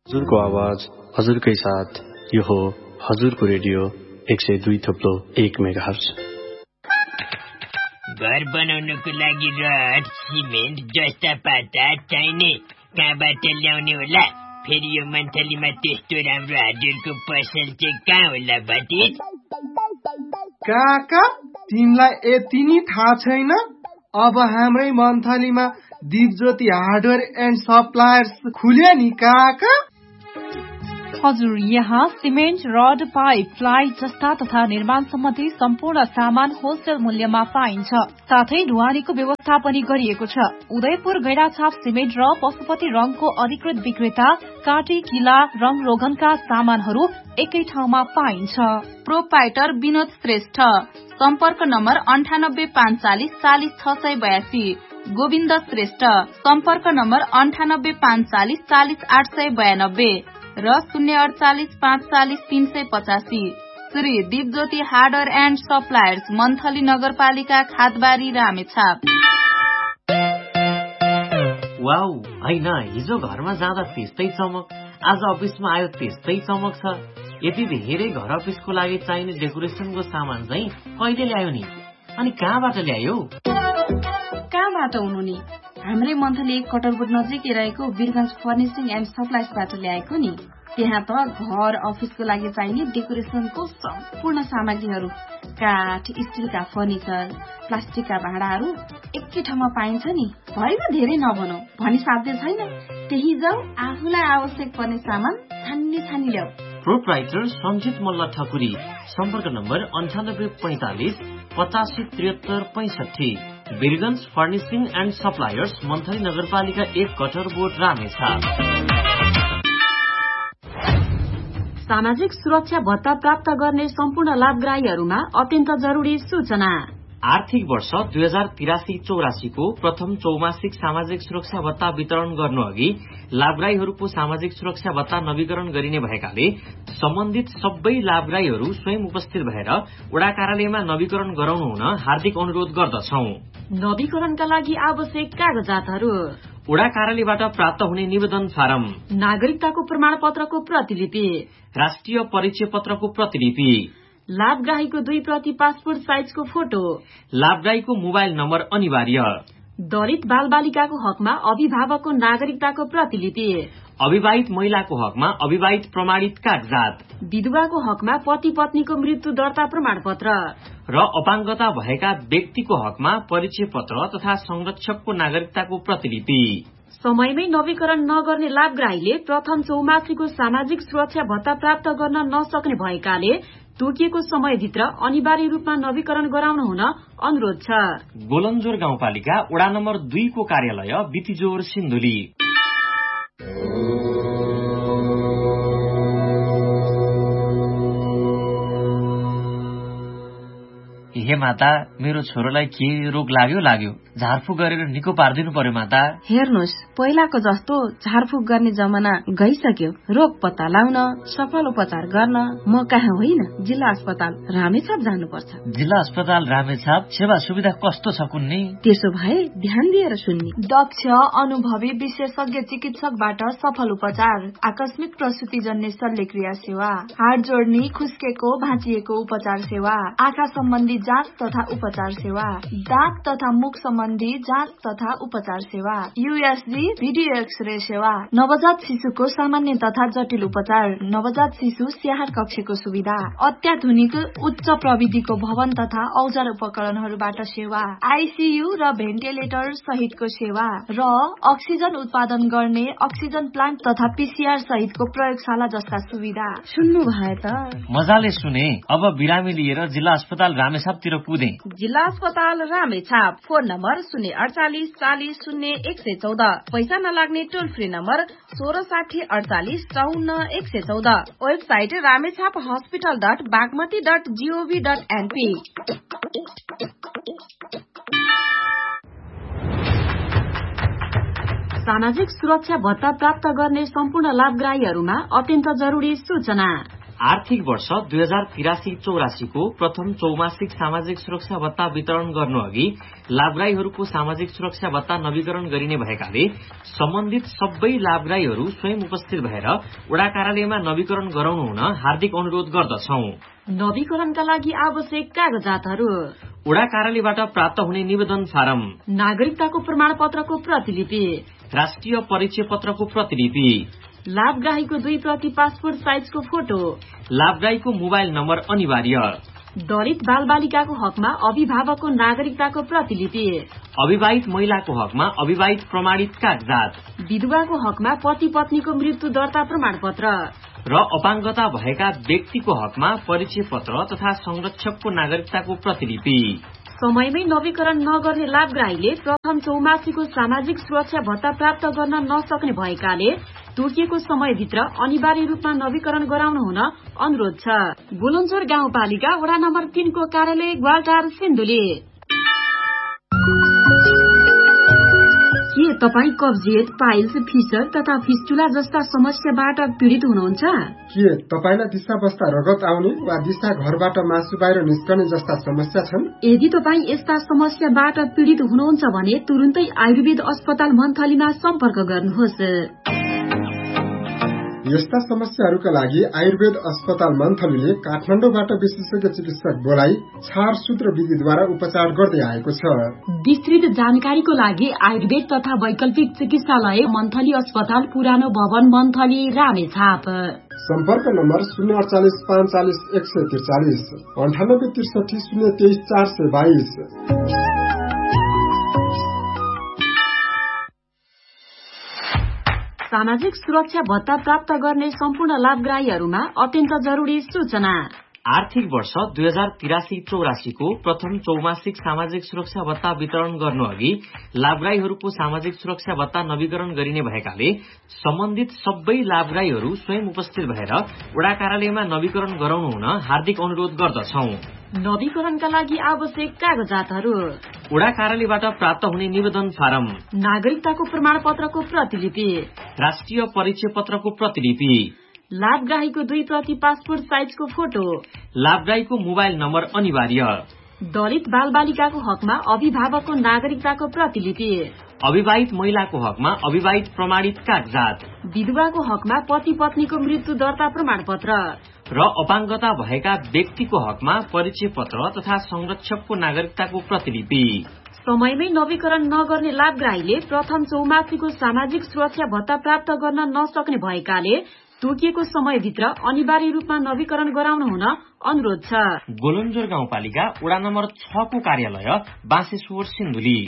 हजुरको आवाज हजुरकै साथ यो हो हजुरको रेडियो 102.1 मेगाहर्ज। घर बनाउनको लागि रड, सिमेन्ट जस्ता पाता चाहिने कहाँबाट ल्याउने होला? फेरि यो मन्थलीमा त्यस्तो राम्रो हार्डवेयरको पसल चाहिँ कहाँ होला भतिज? काका, तिमीलाई यति नि थाहा छैन? अब हाम्रै मन्थलीमा दिपज्योति हार्डवेयर एन्ड सप्लायर्स खुल्यो नि काका। हजुर, यहाँ सिमेन्ट, रड, पाइप, प्लाई जस्ता तथा निर्माण सम्बन्धी सम्पूर्ण सामान होलसेल मूल्यमा पाइन्छ। साथै ढुवानीको व्यवस्था पनि गरिएको छ। उदयपुर गैडाछाप सिमेन्ट र पशुपति रङको अधिकृत विक्रेता काटी, किला, रङ रोगनका सामानहरू एकै ठाउँमा पाइन्छ। प्रोपाइटर विनोद श्रेष्ठ, सम्पर्क नम्बर 9854 40 682। गोविन्द श्रेष्ठ, सम्पर्क नम्बर 9854 40 892 र 048 540 385। Shri Dipjyoti hardware and suppliers, monthly नगरपालिका, खादबारी, रामेछाप। वाउ, हैन हिजो घरमा जाँदा त्यस्तै चमक, आज अफिसमा आयो त्यस्तै चमक छ। यति धेरै घर अफिसको लागि चाहिने डेकोरेसनको सामान चाहिँ कहिले ल्यायो नि? अनि कहाँबाट ल्यायो? कहाँबाट हुनु नि? हाम्रै मन्थली 1 कटरबोट नजिकै रहेको वीरगञ्ज फर्निसिङ एन्ड सप्लायर्सबाट ल्याएको नि। त्यहाँ त घर अफिसको लागि चाहिने डेकोरेसनको सम्पूर्ण सामग्रीहरू, काठ, स्टिलका फर्निचर, प्लास्टिकका भाँडाहरू एकै ठाउँमा पाइन्छ नि। भएन धेरै नभनौ भनी साध्य छैन। त्यही जाऊ, आफूलाई आवश्यक पर्ने सामान छानी ल्याऊ। प्रोप्राइटर सञ्जित मल्ल ठकुरी, सम्पर्क number 9845 85 73 65। Birgunj furnishing and suppliers, monthly नगरपालिका 1 कटरबोट, रामेछाप। सामाजिक सुरक्षा भत्ता प्राप्त गर्ने सम्पूर्ण लाभग्राहीहरूमा अत्यन्त जरुरी सूचना। आर्थिक वर्ष 2083-84 को प्रथम चौमासिक सामाजिक सुरक्षा भत्ता वितरण गर्नु अघि लाभग्राहीहरूको सामाजिक सुरक्षा भत्ता नवीकरण गरिने भएकाले सम्बन्धित सबै लाभग्राहीहरू स्वयं उपस्थित भएर वडा कार्यालयमा नवीकरण गराउनु हुन हार्दिक अनुरोध गर्दछौ। नवीकरणका लागि आवश्यक कागजातहरू: वडा कार्यालयबाट प्राप्त हुने निवेदन फारम, नागरिकताको प्रमाणपत्रको प्रतिलिपि, राष्ट्रिय परिचय पत्रको प्रतिलिपि, लाभग्राहीको 2 प्रति पासपोर्ट साइजको फोटो, लाभग्राहीको मोबाइल नम्बर अनिवार्य, दलित बालबालिकाको हकमा अभिभावकको नागरिकताको प्रतिलिपि, अविवाहित महिलाको हकमा अविवाहित प्रमाणित कागजात, विधवाको हकमा पति पत्नीको मृत्यु दर्ता प्रमाणपत्र र अपाङ्गता भएका व्यक्तिको हकमा परिचय पत्र तथा संरक्षकको नागरिकताको प्रतिलिपि। समयमै नवीकरण नगर्ने लाभग्राहीले प्रथम चौमासीको सामाजिक सुरक्षा भत्ता प्राप्त गर्न नसक्ने भएकाले तोकिएको समयभित्र अनिवार्य रूपमा नवीकरण गराउन हुन अनुरोध छ। गोलन्जोर गाउँपालिका वडा नम्बर 2 को कार्यालय, बितिजोर, सिन्धुली। हे माता, मेरो छोरोलाई के रोग लाग्यो, झारफुक गरेर निको पारिदिनु पर्यो माता। हेर्नुहोस्, पहिलाको जस्तो झारफुक गर्ने जमाना गइसक्यो। रोग पत्ता लाउन, सफल उपचार गर्न म कहाँ होइन, जिल्ला अस्पताल रामेछाप जानुपर्छ। जिल्ला अस्पताल रामेछाप सेवा सुविधा कस्तो छ कुन्नी? त्यसो भए ध्यान दिएर सुन्नी। दक्ष अनुभवी विशेषज्ञ चिकित्सकबाट सफल उपचार, आकस्मिक प्रसुति जन्य शल्यक्रिया सेवा, हाड जोड्नी, खुस्केको भाँचिएको उपचार सेवा, आँखा सम्बन्धी जाँच तथा उपचार सेवा, दाँत तथा मुख सम्बन्धी जाँच तथा उपचार सेवा, यूएसजी भिडियो एक्सरे सेवा, नवजात शिशुको सामान्य तथा जटिल उपचार, नवजात शिशु स्याहार कक्षको सुविधा, अत्याधुनिक उच्च प्रविधिको भवन तथा औजार उपकरणहरूबाट सेवा, आईसीयू र भेन्टिलेटर सहितको सेवा र अक्सिजन उत्पादन गर्ने अक्सिजन प्लान्ट तथा पीसीआर सहितको प्रयोगशाला जस्ता सुविधा। सुन्नु भए त? मजाले सुने। अब बिरामी लिएर जिल्ला अस्पताल रामेछापतिर कुदे। जिल्ला अस्पताल रामेछाप, फोन नम्बर 048 40 0114, पैसा नलाग्ने टोल free number 1660 48 54 114, website Ramechhap hospital.bagmati.gov.np। सामाजिक सुरक्षा भत्ता प्राप्त गर्ने सम्पूर्ण लाभग्राहीहरूमा अत्यन्त जरुरी सूचना। आर्थिक वर्ष 2083-84 को प्रथम चौमासिक सामाजिक सुरक्षा भत्ता वितरण गर्नु अघि लाभग्राहीहरूको सामाजिक सुरक्षा भत्ता नवीकरण गरिने भएकाले सम्बन्धित सबै लाभग्राहीहरू स्वयं उपस्थित भएर वडा कार्यालयमा नवीकरण गराउनु हुन हार्दिक अनुरोध गर्दछौ। नवीकरणका लागि आवश्यक कागजातहरू: वडा कार्यालयबाट प्राप्त हुने निवेदन फारम, नागरिकताको प्रमाणपत्रको प्रतिलिपि, राष्ट्रिय परिचय पत्रको प्रतिलिपि, लाभग्राहीको 2 प्रति पासपोर्ट साइजको फोटो, लाभग्राहीको मोबाइल नम्बर अनिवार्य, दलित बालबालिकाको हकमा अभिभावकको नागरिकताको प्रतिलिपि, अविवाहित महिलाको हकमा अविवाहित प्रमाणित कागजात, विधवाको हकमा पति पत्नीको मृत्यु दर्ता प्रमाणपत्र र अपाङ्गता भएका व्यक्तिको हकमा परिचय पत्र तथा संरक्षकको नागरिकताको प्रतिलिपि। समयमै नवीकरण नगर्ने लाभग्राहीले प्रथम चौमासीको सामाजिक सुरक्षा भत्ता प्राप्त गर्न नसक्ने भएकाले तोकिएको समयभित्र अनिवार्य रूपमा नवीकरण गराउनु हुन अनुरोध छ। गुलुन्चोर गाउँपालिका वडा नम्बर 3 को कार्यालय ग्वालटार सिन्धुली। के तपाई कब्जियत, पाइल्स, फिसर तथा फिस्टुला जस्ता समस्याबाट पीड़ित हुनुहुन्छ? के तपाईलाई दिशा बस्दा रगत आउने वा दिशा घरबाट मासु बाहिर निस्कने जस्ता समस्या छन्? यदि तपाई यस्ता समस्याबाट पीड़ित हुनुहुन्छ भने तुरुन्तै आयुर्वेद अस्पताल मन्थलीमा सम्पर्क गर्नुहोस्। यस्ता समस्याहरूका लागि आयुर्वेद अस्पताल मन्थलीले काठमाडौँबाट विशेषज्ञ चिकित्सक बोलाई छारसूत्र विधिद्वारा उपचार गर्दै आएको छ। विस्तृत जानकारीको लागि आयुर्वेद तथा वैकल्पिक चिकित्सालय मन्थली अस्पताल, पुरानो भवन, मन्थली, रामेछाप। सम्पर्क नम्बर 048 45 143 98 63 023 422। सामाजिक सुरक्षा भत्ता प्राप्त गर्ने सम्पूर्ण लाभग्राहीहरूमा अत्यन्त जरुरी सूचना। आर्थिक वर्ष 2083-84 को प्रथम चौमासिक सामाजिक सुरक्षा भत्ता वितरण गर्नु अघि लाभग्राहीहरूको सामाजिक सुरक्षा भत्ता नवीकरण गरिने भएकाले सम्बन्धित सबै लाभग्राहीहरू स्वयं उपस्थित भएर वडा कार्यालयमा नवीकरण गराउनु हुन हार्दिक अनुरोध गर्दछौ। नवीकरणका लागि आवश्यक कागजातहरू: वडा कार्यालयबाट प्राप्त हुने निवेदन फारम, नागरिकताको प्रमाणपत्रको प्रतिलिपि, राष्ट्रिय परिचय पत्रको प्रतिलिपि, लाभग्राहीको 2 प्रति पासपोर्ट साइजको फोटो, लाभग्राहीको मोबाइल नम्बर अनिवार्य, दलित बालबालिकाको हकमा अभिभावकको नागरिकताको प्रतिलिपि, अविवाहित महिलाको हकमा अविवाहित प्रमाणित कागजात, विधवाको हकमा पति पत्नीको मृत्यु दर्ता प्रमाणपत्र र अपाङ्गता भएका व्यक्तिको हकमा परिचय पत्र तथा संरक्षकको नागरिकताको प्रतिलिपि। समयमै नवीकरण नगर्ने लाभग्राहीले प्रथम चौमासीको सामाजिक सुरक्षा भत्ता प्राप्त गर्न नसक्ने भएकाले तोकिएको समयभित्र अनिवार्य रूपमा नवीकरण गराउनु हुन अनुरोध छ। गोलन्जोर गाउँपालिका वडा नम्बर 6 को कार्यालय बाँसेश्वर सिन्धुली।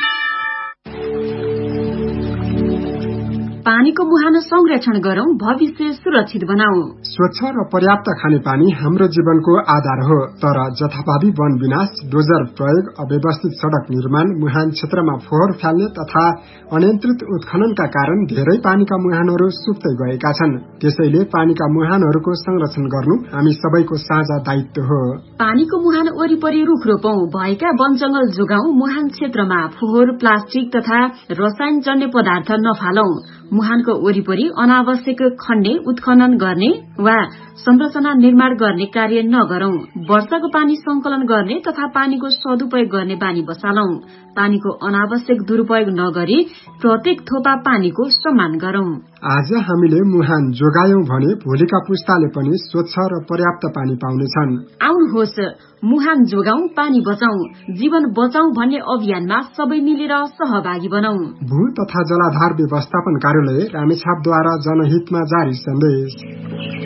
पानीको मुहान संरक्षण गरौं, भविष्य सुरक्षित बनाऊ। स्वच्छ र पर्याप्त खानेपानी हाम्रो जीवनको आधार हो, तर जथाभावी वन विनाश, डोजर प्रयोग, अव्यवस्थित सड़क निर्माण, मुहान क्षेत्रमा फोहोर फाल्ने तथा अनियन्त्रित उत्खननका कारण धेरै पानीका मुहानहरू सुक्दै गएका छन्। त्यसैले पानीका मुहानहरूको संरक्षण गर्नु हामी सबैको साझा दायित्व हो। पानीको मुहान वरिपरि रुख रोपौं, भएका वन जंगल जोगाऊ, मुहान क्षेत्रमा फोहोर, प्लास्टिक तथा रसायन जन्य पदार्थ नफालौं। मुहानको वरिपरि अनावश्यक खन्ने, उत्खनन गर्ने वा संरचना निर्माण गर्ने कार्य नगरौं। वर्षाको पानी संकलन गर्ने तथा पानीको सदुपयोग गर्ने बानी बसालौं। पानीको अनावश्यक दुरूपयोग नगरी प्रत्येक थोपा पानीको सम्मान गरौं। आज हामीले मुहान जोगायौं भने भोलिका पुस्ताले पनि स्वच्छ र पर्याप्त पानी पाउनेछन्। आउनुहोस्, मुहान जोगाऊ, पानी बचाऊ, जीवन बचाऊ भन्ने अभियानमा सबै मिलेर सहभागी बनाऊ। भू तथा जलाधार व्यवस्थापन कार्यालय रामेछापद्वारा जनहितमा जारी सन्देश।